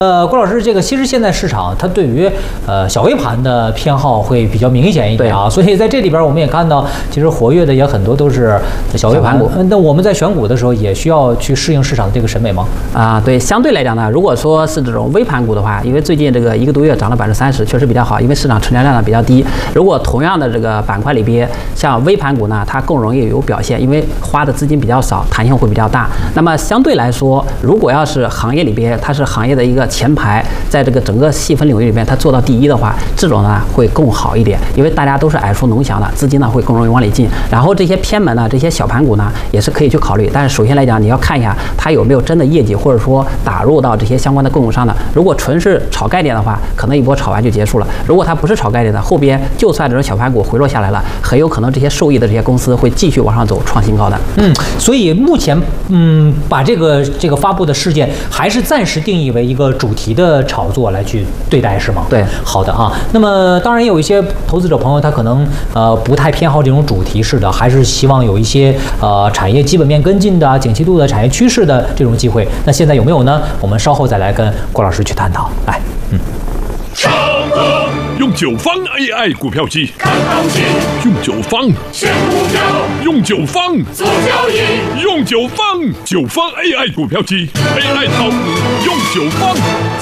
郭老师，这个其实现在市场它对于小微盘的偏好会比较明显一点啊，所以在这里边我们也看到，其实活跃的也很多都是小微盘股。那我们在选股的时候也需要去适应市场的这个审美吗？ 对，相对来讲呢，如果说是这种微盘股的话，因为最近这个1个多月涨了30%，确实比较好，因为市场成交量呢比较低。如果同样的这个板块里边，像微盘股呢，它更容易有表现，因为花的资金比较少，弹性会比较大。那么相对来说，如果要是行业里边它是行业的一个前排，在这个整个细分领域里面，它做到第一的话，这种呢会更好一点，因为大家都是耳熟能详的，资金呢会更容易往里进。然后这些偏门呢，这些小盘股呢，也是可以去考虑。但是首先来讲，你要看一下它有没有真的业绩，或者说打入到这些相关的供应商的。如果纯是炒概念的话，可能一波炒完就结束了。如果它不是炒概念的，后边就算这种小盘股回落下来了，很有可能这些受益的这些公司会继续往上走，创新高的。 所以目前把这个发布的事件还是暂时定义为一个主题的炒作来去对待，是吗？ 对， 好的啊。那么当然也有一些投资者朋友，他可能不太偏好这种主题式的，还是希望有一些产业基本面跟进的、景气度的、产业趋势的这种机会。那现在有没有呢？我们稍后再来跟郭老师去探讨。来， 用9方 AI 股票机看行情，用9方选股票，用9方做交易，用9方AI 股票机 AI 炒股，用9方。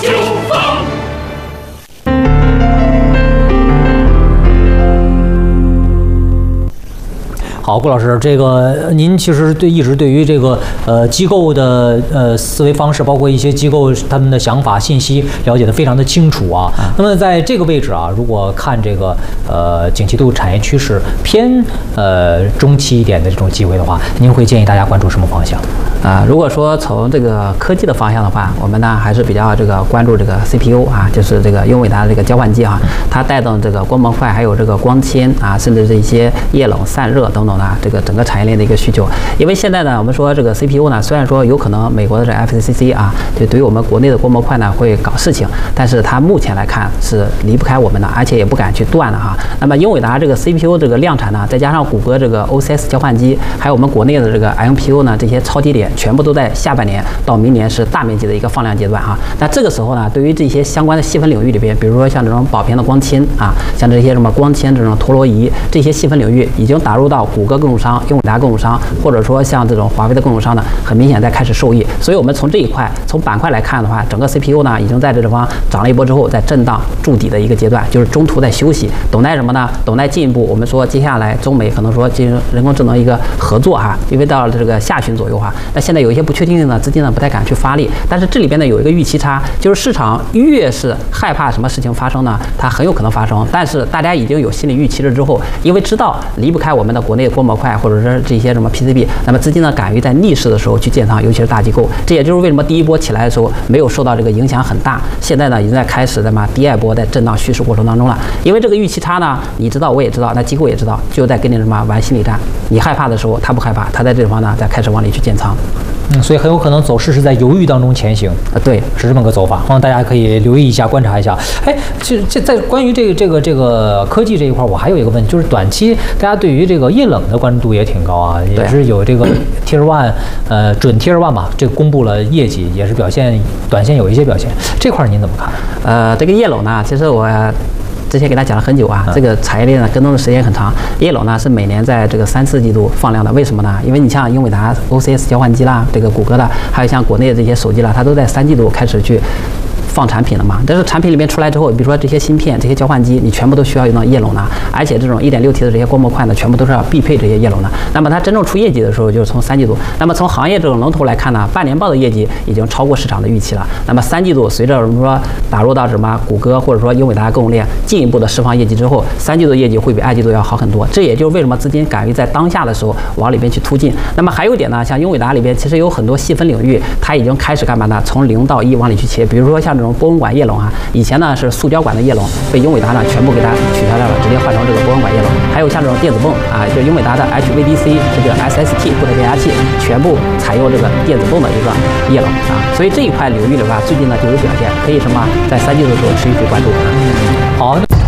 好，郭老师，这个您其实一直对于这个机构的思维方式，包括一些机构他们的想法、信息了解的非常的清楚啊。那么在这个位置啊，如果看这个景气度、产业趋势偏中期一点的这种机会的话，您会建议大家关注什么方向？ 如果说从这个科技的方向的话，我们呢还是比较这个关注这个 CPU 啊，就是这个英伟达的这个交换机啊，它带动这个光模块，还有这个光纤啊，甚至这些液冷散热等等。这个整个产业链的一个需求，因为现在呢，我们说这个 CPU 呢，虽然说有可能美国的这 FCC 啊，就对于我们国内的光模块呢会搞事情，但是它目前来看是离不开我们的，而且也不敢去断的哈。那么英伟达这个 CPU 这个量产呢，再加上谷歌这个 OCS 交换机，还有我们国内的这个 MPU 呢，这些超低点全部都在下半年到明年是大面积的一个放量阶段哈。那这个时候呢，对于这些相关的细分领域里边，比如说像这种宝屏的光纤啊，像这些什么光纤这种陀螺仪这些细分领域，已经打入到谷歌供应商、英伟达供应商，或者说像这种华为的供应商呢，很明显在开始受益。所以我们从这一块，从板块来看的话，整个 CPU 呢已经在这地方涨了一波之后，在震荡筑底的一个阶段，就是中途在休息，等待什么呢？等待进一步。我们说接下来中美可能说进行人工智能一个合作哈，因为到了这个下旬左右哈，那现在有一些不确定性的资金呢不太敢去发力，但是这里边呢有一个预期差，就是市场越是害怕什么事情发生呢，它很有可能发生，但是大家已经有心理预期了之后，因为知道离不开我们的国内光模块或者是这些什么 PCB， 那么资金呢敢于在逆势的时候去建仓，尤其是大机构，这也就是为什么第一波起来的时候没有受到这个影响很大，现在呢已经在开始第二波在震荡蓄势过程当中了。因为这个预期差呢，你知道我也知道，那机构也知道，就在跟你玩心理战，你害怕的时候他不害怕，他在这地方呢在开始往里去建仓。 所以很有可能走势是在犹豫当中前行对， 是这么个走法，大家可以留意一下，观察一下。这在关于这个科技这一块，我还有一个问题，就是短期大家对于这个液冷的关注度也挺高啊，也是有这个 Tier One， 准 Tier One 吧，这个公布了业绩，也是表现短线有一些表现，这块您怎么看？ 这个液冷呢，其实我之前给大家讲了很久啊，这个产业链呢跟踪的时间很长。液冷呢是每年在这个3、4季度放量的，为什么呢？因为你像英伟达 OCS 交换机啦，这个谷歌的，还有像国内的这些手机啦，它都在3季度开始去放产品了嘛。但是产品里面出来之后，比如说这些芯片、这些交换机，你全部都需要用到液冷的，而且这种1.6T 的这些光模块呢，全部都是要必配这些液冷的。那么它真正出业绩的时候，就是从3季度。那么从行业这种龙头来看呢，半年报的业绩已经超过市场的预期了。那么3季度随着我们说打入到什么谷歌或者说英伟达供应链进一步的释放业绩之后，3季度业绩会比2季度要好很多。这也就是为什么资金敢于在当下的时候往里边去突进。那么还有一点呢，像英伟达里边其实有很多细分领域，它已经开始干嘛呢？从0到1往里去切。比如说像这种波纹管液冷啊，以前呢是塑胶管的液冷，被英伟达呢全部给它取消掉了，直接换成这个波纹管液冷。还有像这种电子泵啊，就英伟达的 HVDC 这个 SST 固态电压器，全部采用这个电子泵的一个液冷啊。所以这一块领域的话，最近呢就有表现，可以在3季度的时候持续去关注。 好。